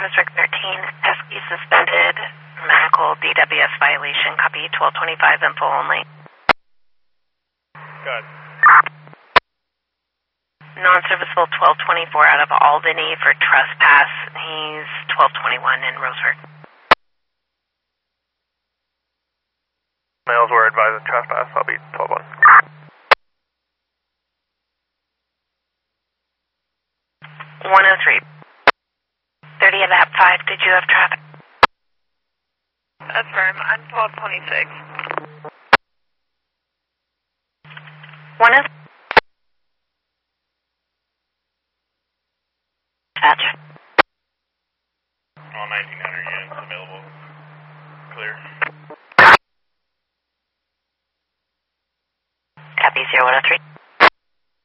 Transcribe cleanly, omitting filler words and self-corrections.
District 13, Pesky suspended, medical DWS violation, copy 1225, info only. Good. Non-serviceable 1224 out of Albany for trespass. He's 1221 in Roseburg. Males were advised of trespass. I'll be 12-1. 103. 30 of that 5, did you have traffic? Affirm, I'm 1226. 1 of... Dispatch. All 1900 units available. Clear. Copy 0103.